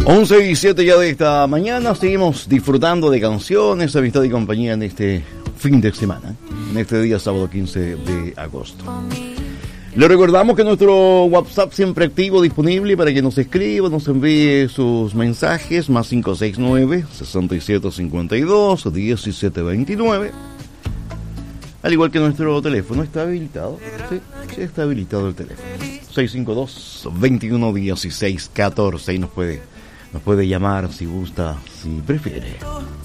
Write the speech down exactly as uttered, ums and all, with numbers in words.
once y siete ya de esta mañana. Seguimos disfrutando de canciones, amistad y compañía en este fin de semana, en este día sábado quince de agosto. Le recordamos que nuestro WhatsApp siempre activo, disponible para que nos escriba, nos envíe sus mensajes, más cinco seis nueve, seis siete cinco dos, diecisiete veintinueve. Al igual que nuestro teléfono está habilitado. Sí, sí está habilitado el teléfono. seis cinco dos, veintiuno dieciséis catorce. Y nos puede, nos puede llamar si gusta, si prefiere.